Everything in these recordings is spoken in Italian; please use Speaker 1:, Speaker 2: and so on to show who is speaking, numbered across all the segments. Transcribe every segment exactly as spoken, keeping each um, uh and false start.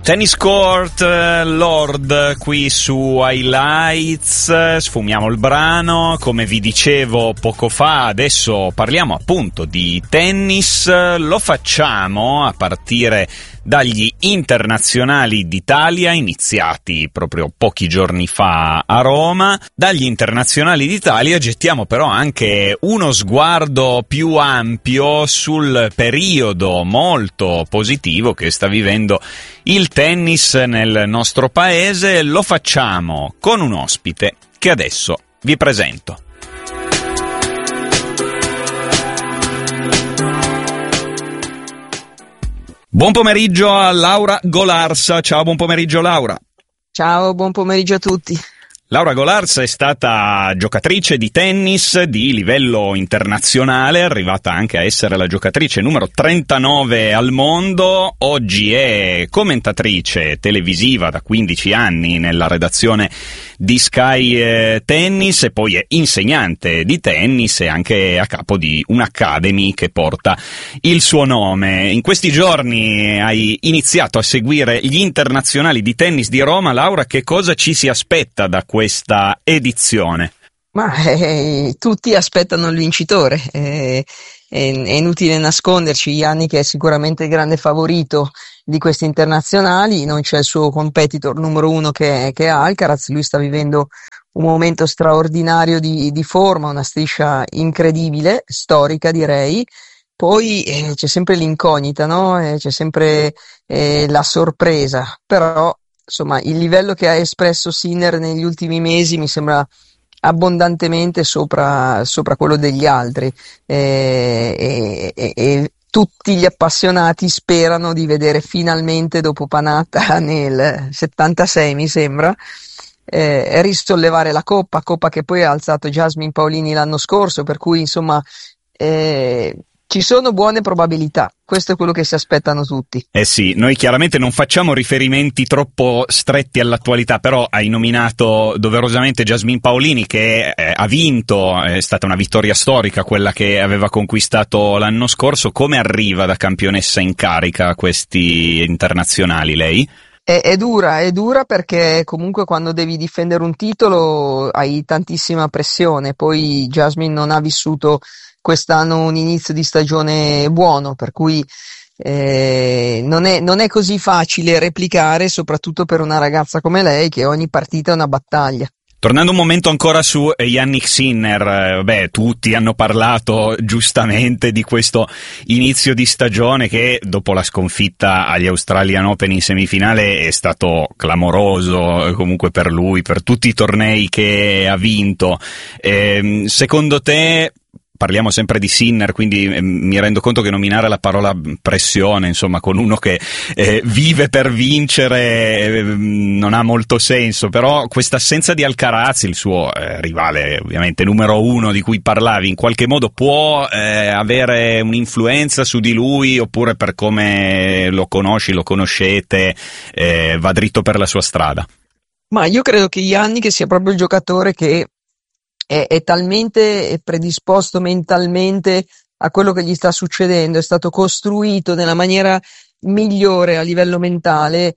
Speaker 1: Tennis Court, Lord, qui su Highlights. Sfumiamo il brano, come vi dicevo poco fa. Adesso parliamo appunto di tennis. Lo facciamo a partire dagli internazionali d'Italia, iniziati proprio pochi giorni fa a Roma. Dagli internazionali d'Italia gettiamo però anche uno sguardo più ampio sul periodo molto positivo che sta vivendo il tennis nel nostro paese. Lo facciamo con un ospite che adesso vi presento. Buon pomeriggio a Laura Golarsa. Ciao, buon pomeriggio Laura.
Speaker 2: Ciao, buon pomeriggio a tutti.
Speaker 1: Laura Golarsa è stata giocatrice di tennis di livello internazionale, è arrivata anche a essere la giocatrice numero trentanove al mondo. Oggi è commentatrice televisiva da quindici anni nella redazione di Sky eh, Tennis, e poi è insegnante di tennis e anche a capo di un'academy che porta il suo nome. In questi giorni hai iniziato a seguire gli internazionali di tennis di Roma. Laura, che cosa ci si aspetta da questa edizione?
Speaker 2: Ma eh, tutti aspettano il vincitore, eh, è, è inutile nasconderci. Yannick è sicuramente il grande favorito di questi internazionali, non c'è il suo competitor numero uno che è, che è Alcaraz. Lui sta vivendo un momento straordinario di, di forma, una striscia incredibile, storica direi. Poi eh, c'è sempre l'incognita, no? Eh, c'è sempre eh, la sorpresa, però insomma il livello che ha espresso Sinner negli ultimi mesi mi sembra abbondantemente sopra, sopra quello degli altri, e, e, e tutti gli appassionati sperano di vedere finalmente, dopo Panatta nel settantasei mi sembra, eh, risollevare la coppa, coppa che poi ha alzato Jasmine Paolini l'anno scorso, per cui insomma eh, ci sono buone probabilità, questo è quello che si aspettano tutti.
Speaker 1: Eh sì, noi chiaramente non facciamo riferimenti troppo stretti all'attualità, però hai nominato doverosamente Jasmine Paolini, che eh, ha vinto, è stata una vittoria storica quella che aveva conquistato l'anno scorso. Come arriva da campionessa in carica a questi internazionali lei?
Speaker 2: È, è dura, è dura perché comunque quando devi difendere un titolo hai tantissima pressione, poi Jasmine non ha vissuto quest'anno un inizio di stagione buono, per cui eh, non è, non è così facile replicare, soprattutto per una ragazza come lei che ogni partita è una battaglia.
Speaker 1: Tornando un momento ancora su Jannik Sinner, beh, tutti hanno parlato giustamente di questo inizio di stagione che dopo la sconfitta agli Australian Open in semifinale è stato clamoroso comunque per lui, per tutti i tornei che ha vinto. Eh, secondo te, parliamo sempre di Sinner, quindi eh, mi rendo conto che nominare la parola pressione, insomma, con uno che eh, vive per vincere eh, non ha molto senso, però questa assenza di Alcaraz, il suo eh, rivale ovviamente numero uno di cui parlavi, in qualche modo può eh, avere un'influenza su di lui, oppure per come lo conosci, lo conoscete, eh, va dritto per la sua strada?
Speaker 2: Ma io credo che Yannick sia proprio il giocatore che È, è talmente predisposto mentalmente a quello che gli sta succedendo, è stato costruito nella maniera migliore a livello mentale,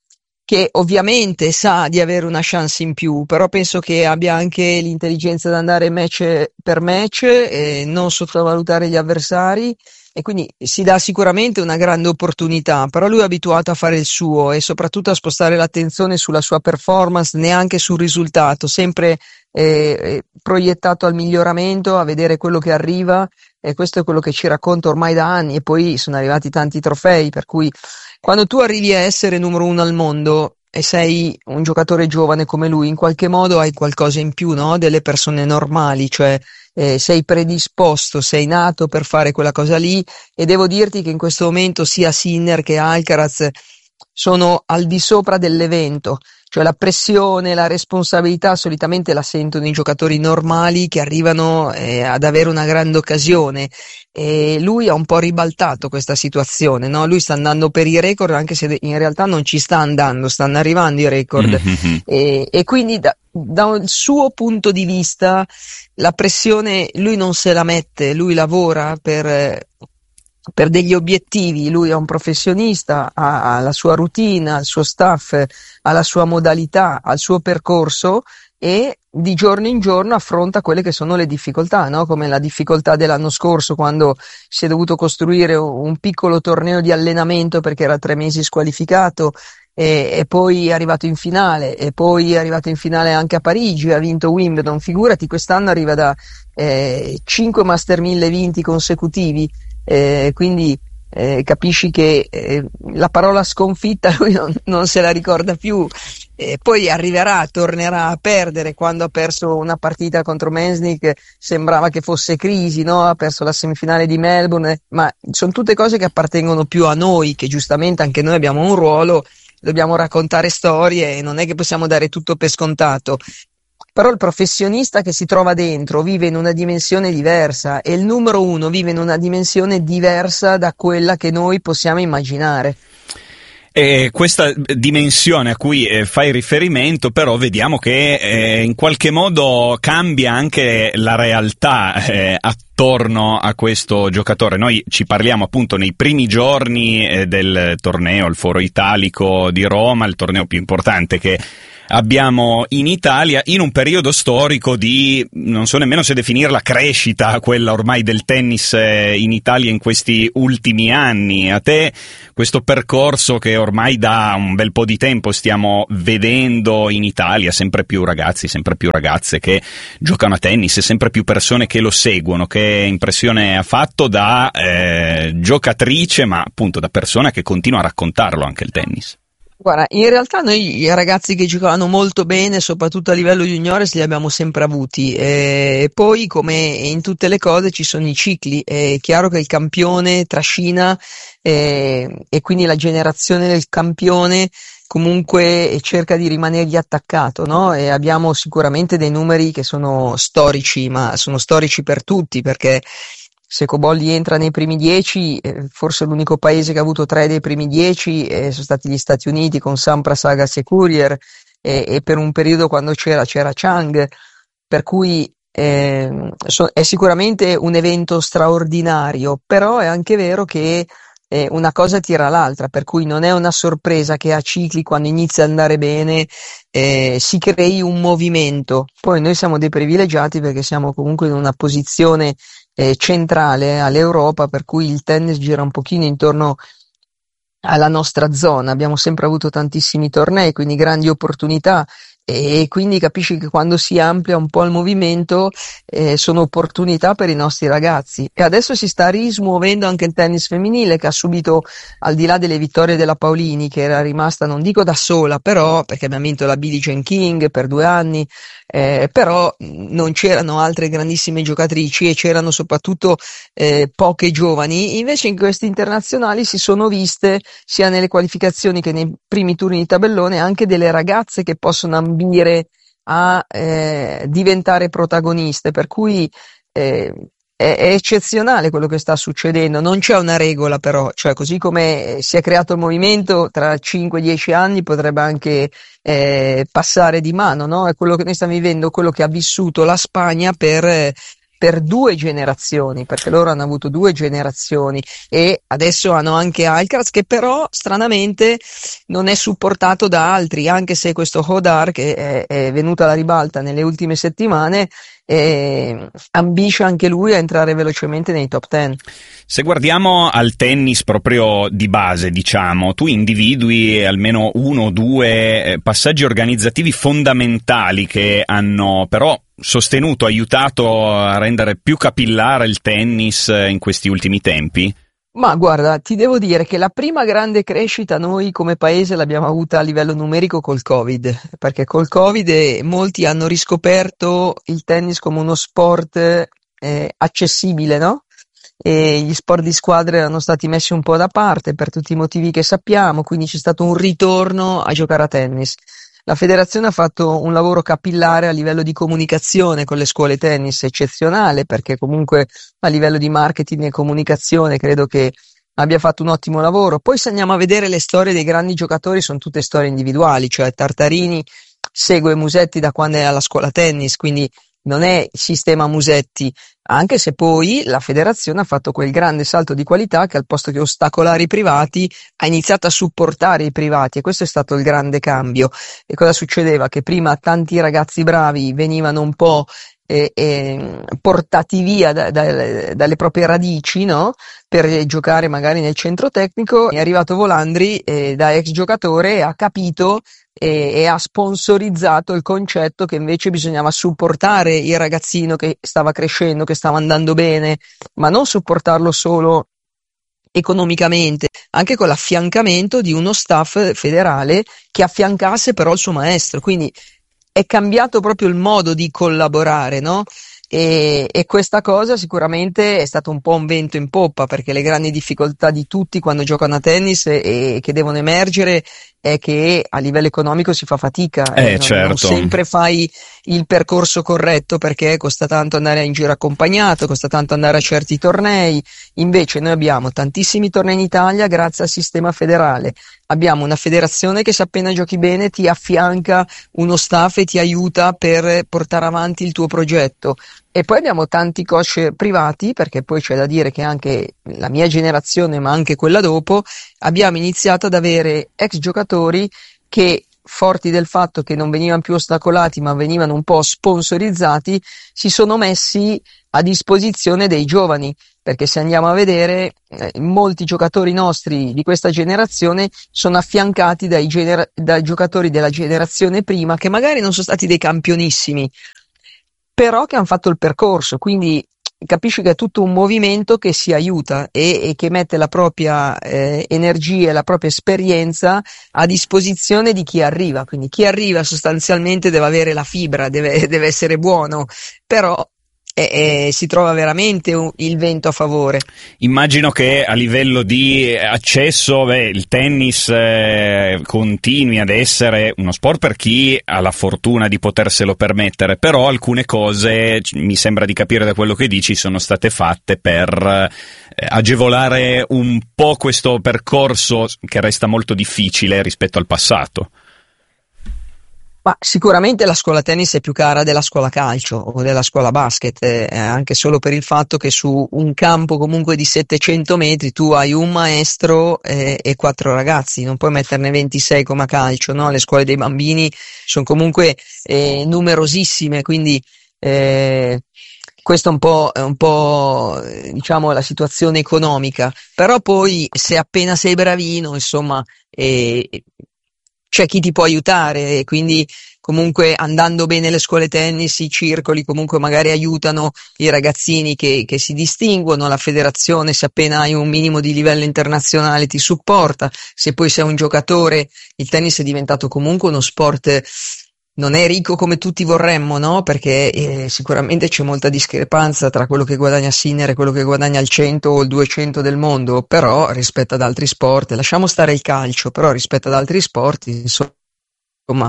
Speaker 2: che ovviamente sa di avere una chance in più, però penso che abbia anche l'intelligenza di andare match per match e non sottovalutare gli avversari, e quindi si dà sicuramente una grande opportunità, però lui è abituato a fare il suo e soprattutto a spostare l'attenzione sulla sua performance, neanche sul risultato, sempre eh, proiettato al miglioramento, a vedere quello che arriva, e questo è quello che ci racconta ormai da anni. E poi sono arrivati tanti trofei, per cui quando tu arrivi a essere numero uno al mondo e sei un giocatore giovane come lui, in qualche modo hai qualcosa in più, no? Delle persone normali, cioè eh, sei predisposto, sei nato per fare quella cosa lì, e devo dirti che in questo momento sia Sinner che Alcaraz sono al di sopra dell'evento, cioè la pressione, la responsabilità solitamente la sentono i giocatori normali che arrivano eh, ad avere una grande occasione, e lui ha un po' ribaltato questa situazione, no? Lui sta andando per i record, anche se in realtà non ci sta andando, stanno arrivando i record, mm-hmm. e, e quindi da, da un suo punto di vista la pressione lui non se la mette, lui lavora per per degli obiettivi. Lui è un professionista, ha, ha la sua routine, ha il suo staff, ha la sua modalità, ha il suo percorso e di giorno in giorno affronta quelle che sono le difficoltà, no? Come la difficoltà dell'anno scorso quando si è dovuto costruire un piccolo torneo di allenamento perché era tre mesi squalificato e, e poi è arrivato in finale e poi è arrivato in finale anche a Parigi, ha vinto Wimbledon. Figurati, quest'anno arriva da eh, cinque Master mille vinti consecutivi, eh, quindi eh, capisci che eh, la parola sconfitta lui non, non se la ricorda più. E poi arriverà, tornerà a perdere. Quando ha perso una partita contro Mesnik sembrava che fosse crisi, no? Ha perso la semifinale di Melbourne, ma sono tutte cose che appartengono più a noi, che giustamente anche noi abbiamo un ruolo, dobbiamo raccontare storie e non è che possiamo dare tutto per scontato. Però il professionista che si trova dentro vive in una dimensione diversa e il numero uno vive in una dimensione diversa da quella che noi possiamo immaginare.
Speaker 1: E questa dimensione a cui eh, fai riferimento però vediamo che eh, in qualche modo cambia anche la realtà eh, attorno a questo giocatore. Noi ci parliamo appunto nei primi giorni eh, del torneo, il Foro Italico di Roma, il torneo più importante che abbiamo in Italia, in un periodo storico di, non so nemmeno se definirla crescita, quella ormai del tennis in Italia in questi ultimi anni. A te questo percorso che ormai da un bel po' di tempo stiamo vedendo in Italia, sempre più ragazzi, sempre più ragazze che giocano a tennis, sempre più persone che lo seguono, che impressione ha fatto da eh, giocatrice, ma appunto da persona che continua a raccontarlo anche il tennis?
Speaker 2: Guarda, in realtà noi i ragazzi che giocavano molto bene, soprattutto a livello juniores, li abbiamo sempre avuti. E poi, come in tutte le cose, ci sono i cicli. È chiaro che il campione trascina e, e quindi la generazione del campione comunque cerca di rimanergli attaccato, no? E abbiamo sicuramente dei numeri che sono storici, ma sono storici per tutti, perché se Cobolli entra nei primi dieci, eh, forse l'unico paese che ha avuto tre dei primi dieci eh, sono stati gli Stati Uniti con Sampras, Agassi e Courier, e, e per un periodo quando c'era c'era Chang, per cui eh, so, è sicuramente un evento straordinario, però è anche vero che eh, una cosa tira l'altra, per cui non è una sorpresa che a cicli, quando inizia ad andare bene, eh, si crei un movimento. Poi noi siamo dei privilegiati perché siamo comunque in una posizione Eh, centrale all'Europa, per cui il tennis gira un pochino intorno alla nostra zona. Abbiamo sempre avuto tantissimi tornei, quindi grandi opportunità, e quindi capisci che quando si amplia un po' il movimento eh, sono opportunità per i nostri ragazzi. E adesso si sta rismuovendo anche il tennis femminile, che ha subito, al di là delle vittorie della Paolini, che era rimasta, non dico da sola, però perché abbiamo vinto la Billie Jean King per due anni, eh, però non c'erano altre grandissime giocatrici e c'erano soprattutto eh, poche giovani. Invece in questi internazionali si sono viste, sia nelle qualificazioni che nei primi turni di tabellone, anche delle ragazze che possono ambire a eh, diventare protagoniste, per cui eh, è, è eccezionale quello che sta succedendo. Non c'è una regola, però, cioè così come si è creato il movimento, tra cinque dieci anni potrebbe anche eh, passare di mano, no? È quello che noi stiamo vivendo, quello che ha vissuto la Spagna per per due generazioni, perché loro hanno avuto due generazioni e adesso hanno anche Alcaraz, che però stranamente non è supportato da altri, anche se questo Hodar, che è, è venuto alla ribalta nelle ultime settimane, eh, ambisce anche lui a entrare velocemente nei top ten.
Speaker 1: Se guardiamo al tennis proprio di base, diciamo, tu individui almeno uno o due passaggi organizzativi fondamentali che hanno però sostenuto, aiutato a rendere più capillare il tennis in questi ultimi tempi?
Speaker 2: Ma guarda, ti devo dire che la prima grande crescita noi come paese l'abbiamo avuta a livello numerico col Covid, perché col Covid molti hanno riscoperto il tennis come uno sport eh, accessibile, no? E gli sport di squadra erano stati messi un po' da parte per tutti i motivi che sappiamo, quindi c'è stato un ritorno a giocare a tennis. La federazione ha fatto un lavoro capillare a livello di comunicazione con le scuole tennis eccezionale, perché comunque a livello di marketing e comunicazione credo che abbia fatto un ottimo lavoro. Poi se andiamo a vedere le storie dei grandi giocatori, sono tutte storie individuali, cioè Tartarini segue Musetti da quando è alla scuola tennis, quindi non è il sistema Musetti, anche se poi la federazione ha fatto quel grande salto di qualità che al posto che ostacolare i privati ha iniziato a supportare i privati, e questo è stato il grande cambio. E cosa succedeva? Che prima tanti ragazzi bravi venivano un po' E, e, portati via da, da, dalle proprie radici, no? Per giocare magari nel centro tecnico. È arrivato Volandri e, da ex giocatore, ha capito e, e ha sponsorizzato il concetto che invece bisognava supportare il ragazzino che stava crescendo, che stava andando bene, ma non supportarlo solo economicamente, anche con l'affiancamento di uno staff federale che affiancasse però il suo maestro. Quindi è cambiato proprio il modo di collaborare, no? E, e questa cosa sicuramente è stato un po' un vento in poppa, perché le grandi difficoltà di tutti quando giocano a tennis e, e che devono emergere è che a livello economico si fa fatica,
Speaker 1: eh,
Speaker 2: eh, non,
Speaker 1: certo.
Speaker 2: non sempre fai il percorso corretto, perché costa tanto andare in giro accompagnato, costa tanto andare a certi tornei. Invece noi abbiamo tantissimi tornei in Italia grazie al sistema federale, abbiamo una federazione che se appena giochi bene ti affianca uno staff e ti aiuta per portare avanti il tuo progetto. E poi abbiamo tanti coach privati, perché poi c'è da dire che anche la mia generazione, ma anche quella dopo, abbiamo iniziato ad avere ex giocatori che, forti del fatto che non venivano più ostacolati ma venivano un po' sponsorizzati, si sono messi a disposizione dei giovani, perché se andiamo a vedere eh, molti giocatori nostri di questa generazione sono affiancati dai, genera- dai giocatori della generazione prima, che magari non sono stati dei campionissimi, però che hanno fatto il percorso. Quindi capisci che è tutto un movimento che si aiuta e, e che mette la propria eh, energia e la propria esperienza a disposizione di chi arriva. Quindi chi arriva sostanzialmente deve avere la fibra, deve, deve essere buono, però e, e si trova veramente un, il vento a favore.
Speaker 1: Immagino che a livello di accesso, beh, il tennis eh, continui ad essere uno sport per chi ha la fortuna di poterselo permettere, però alcune cose, mi sembra di capire da quello che dici, sono state fatte per eh, agevolare un po' questo percorso che resta molto difficile rispetto al passato.
Speaker 2: Ma sicuramente la scuola tennis è più cara della scuola calcio o della scuola basket, eh, anche solo per il fatto che su un campo comunque di settecento metri tu hai un maestro eh, e quattro ragazzi, non puoi metterne ventisei come a calcio, no? Le scuole dei bambini sono comunque eh, numerosissime, quindi eh, questo è un po', è un po' diciamo la situazione economica, però poi se appena sei bravino, insomma, eh, c'è chi ti può aiutare, e quindi comunque andando bene le scuole tennis, i circoli comunque magari aiutano i ragazzini che, che si distinguono, la federazione se appena hai un minimo di livello internazionale ti supporta, se poi sei un giocatore, il tennis è diventato comunque uno sport, non è ricco come tutti vorremmo, no? Perché eh, sicuramente c'è molta discrepanza tra quello che guadagna Sinner e quello che guadagna il cento o il duecento del mondo, però rispetto ad altri sport, lasciamo stare il calcio, però rispetto ad altri sport, insomma,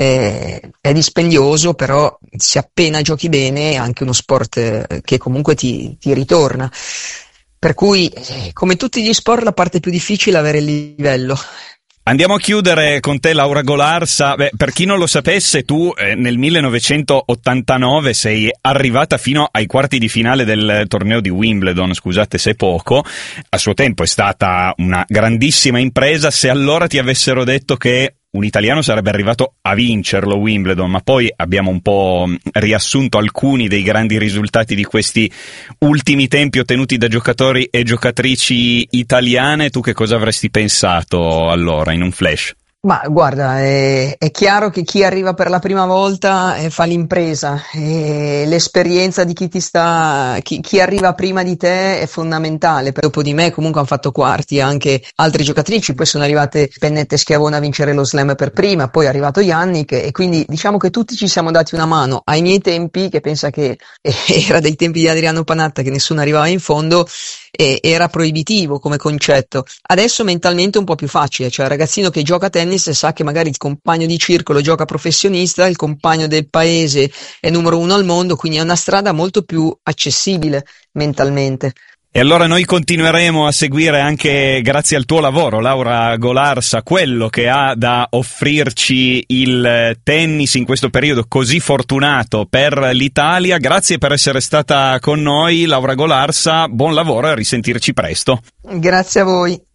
Speaker 2: eh, è dispendioso, però se appena giochi bene è anche uno sport eh, che comunque ti, ti ritorna. Per cui, eh, come tutti gli sport, la parte più difficile è avere il livello.
Speaker 1: Andiamo a chiudere con te, Laura Golarsa. Beh, per chi non lo sapesse, tu eh, nel millenovecentottantanove sei arrivata fino ai quarti di finale del torneo di Wimbledon, scusate se è poco. A suo tempo è stata una grandissima impresa. Se allora ti avessero detto che un italiano sarebbe arrivato a vincerlo Wimbledon, ma poi abbiamo un po' riassunto alcuni dei grandi risultati di questi ultimi tempi ottenuti da giocatori e giocatrici italiane, tu che cosa avresti pensato allora in un flash?
Speaker 2: Ma guarda, è, è chiaro che chi arriva per la prima volta eh, fa l'impresa, e l'esperienza di chi ti sta, chi, chi arriva prima di te è fondamentale. Dopo di me comunque hanno fatto quarti anche altre giocatrici, poi sono arrivate Pennetta e Schiavone a vincere lo slam per prima, poi è arrivato Jannik, e quindi diciamo che tutti ci siamo dati una mano. Ai miei tempi, che pensa che eh, era dei tempi di Adriano Panatta, che nessuno arrivava in fondo, e era proibitivo come concetto. Adesso mentalmente è un po' più facile, cioè il ragazzino che gioca a tennis e sa che magari il compagno di circolo gioca professionista, il compagno del paese è numero uno al mondo, quindi è una strada molto più accessibile mentalmente.
Speaker 1: E allora noi continueremo a seguire anche grazie al tuo lavoro, Laura Golarsa, quello che ha da offrirci il tennis in questo periodo così fortunato per l'Italia. Grazie per essere stata con noi, Laura Golarsa, buon lavoro e a risentirci presto.
Speaker 2: Grazie a voi.